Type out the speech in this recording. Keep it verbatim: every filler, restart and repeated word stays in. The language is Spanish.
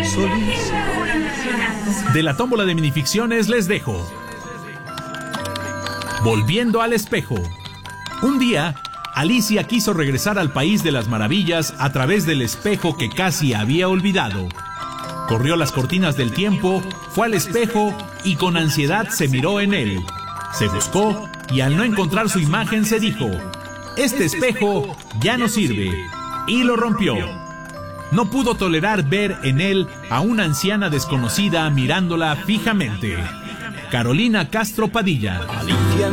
De la tómbola de minificciones les dejo Volviendo al espejo. Un día, Alicia quiso regresar al país de las maravillas a través del espejo que casi había olvidado. Corrió las cortinas del tiempo, fue al espejo y con ansiedad se miró en él. Se buscó y al no encontrar su imagen se dijo: este espejo ya no sirve, y lo rompió. No pudo tolerar ver en él a una anciana desconocida mirándola fijamente. Carolina Castro Padilla.